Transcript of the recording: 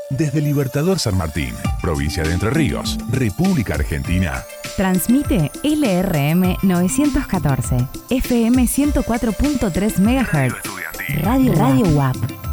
Desde Libertador San Martín, provincia de Entre Ríos, República Argentina. Transmite LRM 914, FM 104.3 MHz. Radio UAP.